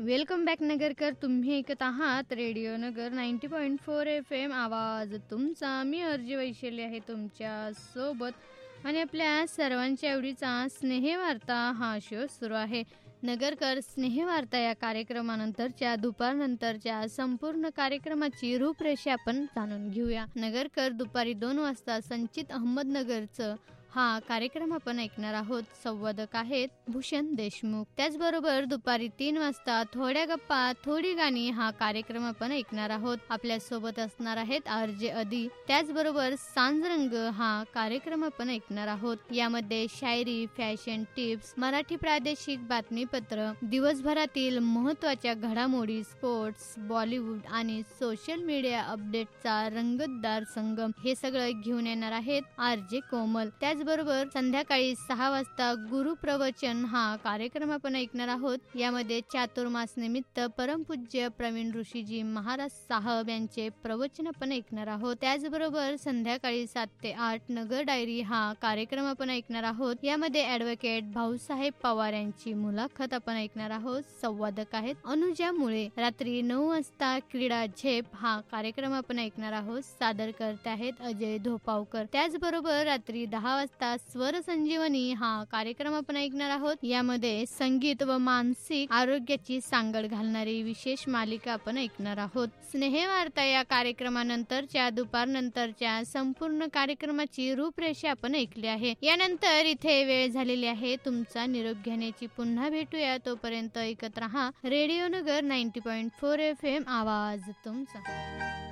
Welcome back Nagarkar. तुम्ही ऐकत आहात रेडिओ नगर 90.4 FM आवाज तुमचा. मी अर्जी वैशाली आहे तुमच्या सोबत आणि आपल्या सर्वांच्या आवडीचा स्नेहवार्ता हा शो सुरू आहे. नगरकर स्नेहवार्ता या कार्यक्रमानंतरच्या दुपारनंतरच्या संपूर्ण कार्यक्रमाची रूपरेषा आपण जाणून घेऊया. नगरकर दुपारी 2 वाजता संचित अहमदनगरचं हा कार्यक्रम आपण ऐकणार आहोत. संवादक आहेत भूषण देशमुख. त्याचबरोबर दुपारी 3 वाजता थोड्या गप्पा थोडी गाणी हा कार्यक्रम आपण ऐकणार आहोत. आपल्या सोबत असणार आहेत आरजे अदी. त्याचबरोबर सांजरंग हा कार्यक्रम आपण ऐकणार आहोत. यामध्ये शायरी, फॅशन टिप्स, मराठी प्रादेशिक बातमीपत्र, दिवसभरातील महत्त्वाच्या घडामोडी, स्पोर्ट्स, बॉलिवूड आणि सोशल मीडिया अपडेटचा रंगतदार संगम हे सगळं घेऊन येणार आहेत आरजे कोमल. बरोबर संध्याकाळी 6 वाजता गुरुप्रवचन हा कार्यक्रम आपण ऐकणार आहोत. यामध्ये चातुर्मास निमित्त परमपूज्य प्रवीण ऋषीजी महाराज साहब यांचे प्रवचन आपण ऐकणार आहोत. त्याचबरोबर संध्याकाळी 7 ते 8 नगर डायरी हा कार्यक्रम आपण ऐकणार आहोत. यामध्ये ॲडव्होकेट भाऊसाहेब पवार यांची मुलाखत आपण ऐकणार आहोत. संवादक आहेत अनुजा मुळे. रात्री 9 वाजता क्रीडा झेप हा कार्यक्रम आपण ऐकणार आहोत. सादर करते आहेत अजय धोपावकर. त्याचबरोबर रात्री 10 वाजता स्वर संजीवनी हा कार्यक्रम आपण ऐकणार आहोत. यामध्ये संगीत व मानसिक आरोग्याची सांगड घालणारी विशेष मालिका आपण ऐकणार आहोत. स्नेहवार्ता या कार्यक्रमानंतरच्या दुपारनंतरच्या संपूर्ण कार्यक्रमाची रूपरेषा आपण ऐकली आहे. यानंतर इथे वेळ झालेली आहे तुमचा निरोप घेण्याची. पुन्हा भेटूया. तोपर्यंत ऐकत रहा रेडिओ नगर 90.4 FM आवाज तुमचा.